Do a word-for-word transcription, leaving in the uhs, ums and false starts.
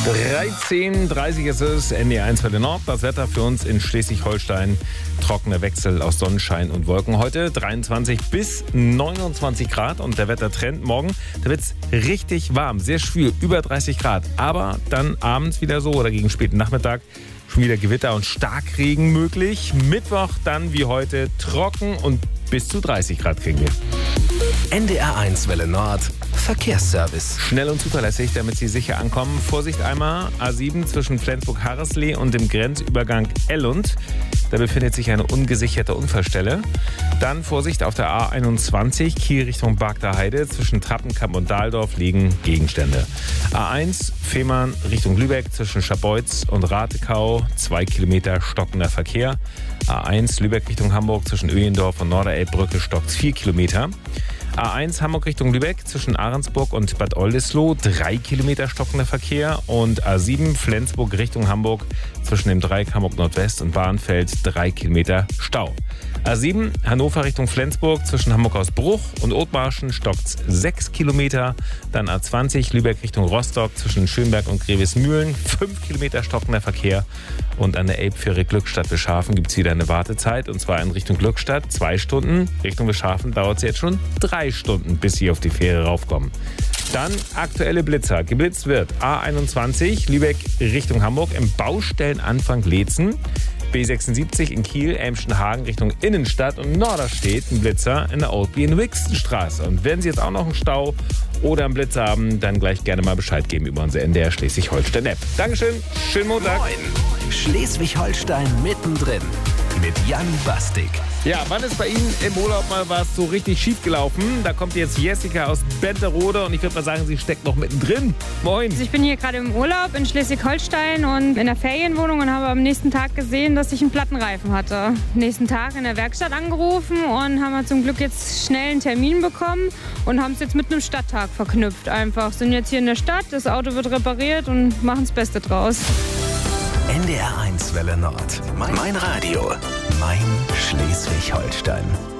dreizehn Uhr dreißig ist es, N D R eins Welle Nord. Das Wetter für uns in Schleswig-Holstein. Trockener Wechsel aus Sonnenschein und Wolken. Heute dreiundzwanzig bis neunundzwanzig Grad und der Wettertrend morgen, da wird es richtig warm, sehr schwül, über dreißig Grad. Aber dann abends wieder so oder gegen späten Nachmittag schon wieder Gewitter und Starkregen möglich. Mittwoch dann wie heute trocken und bis zu dreißig Grad kriegen wir. N D R eins Welle Nord. Verkehrsservice. Schnell und zuverlässig, damit Sie sicher ankommen. Vorsicht einmal, A sieben zwischen Flensburg-Harreslee und dem Grenzübergang Ellund. Da befindet sich eine ungesicherte Unfallstelle. Dann Vorsicht auf der A einundzwanzig, Kiel Richtung Bagder Heide. Zwischen Trappenkamp und Dahldorf liegen Gegenstände. A eins, Fehmarn Richtung Lübeck zwischen Scharbeutz und Ratekau. Zwei Kilometer stockender Verkehr. A eins, Lübeck Richtung Hamburg zwischen Öhlendorf und Norderelbbrücke stockt vier Kilometer. A eins Hamburg Richtung Lübeck zwischen Ahrensburg und Bad Oldesloe, drei Kilometer stockender Verkehr. Und A sieben Flensburg Richtung Hamburg zwischen dem Dreieck Hamburg Nordwest und Bahnfeld, drei Kilometer Stau. A sieben Hannover Richtung Flensburg zwischen Hamburg Ausbruch und Othmarschen stockt sechs Kilometer. Dann A zwanzig Lübeck Richtung Rostock zwischen Schönberg und Grevesmühlen, fünf Kilometer stockender Verkehr. Und an der Elbfähre Glückstadt-Bischhafen gibt es wieder eine Wartezeit, und zwar in Richtung Glückstadt zwei Stunden. Richtung Bischhafen dauert es jetzt schon drei Stunden, bis Sie auf die Fähre raufkommen. Dann aktuelle Blitzer. Geblitzt wird A einundzwanzig Lübeck Richtung Hamburg im Baustellenanfang Leetzen. B sechsundsiebzig in Kiel, Elmschenhagen Richtung Innenstadt und Norderstedt ein Blitzer in der Oldby in Wixenstraße. Und wenn Sie jetzt auch noch einen Stau oder einen Blitzer haben, dann gleich gerne mal Bescheid geben über unsere N D R Schleswig-Holstein-App. Dankeschön, schönen Montag. Moin. Schleswig-Holstein mittendrin mit Jan Bastik. Ja, wann ist bei Ihnen im Urlaub mal was so richtig schief gelaufen? Da kommt jetzt Jessica aus Benterode und ich würde mal sagen, sie steckt noch mittendrin. Moin. Also ich bin hier gerade im Urlaub in Schleswig-Holstein und in der Ferienwohnung und habe am nächsten Tag gesehen, dass ich einen Plattenreifen hatte. Nächsten Tag in der Werkstatt angerufen und haben wir zum Glück jetzt schnell einen Termin bekommen und haben es jetzt mit einem Stadttag verknüpft einfach. Sind jetzt hier in der Stadt, das Auto wird repariert und machen das Beste draus. N D R eins Welle Nord. Mein, mein Radio. Mein Schleswig-Holstein.